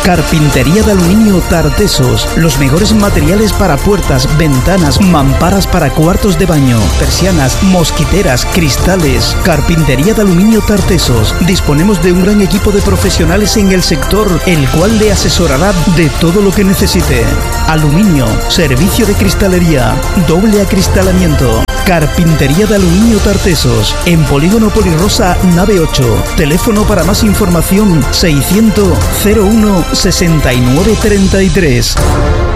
Carpintería de aluminio Tartesos. Los mejores materiales para puertas, ventanas, mamparas para cuartos de baño, persianas, mosquiteras, cristales. Carpintería de aluminio Tartesos. Disponemos de un gran equipo de profesionales en el sector, el cual le asesorará de todo lo que necesite. Aluminio, servicio de cristalería, doble acristalamiento. Carpintería de aluminio Tartesos, en Polígono Polirosa, nave 8. Teléfono para más información 600 01 69 33.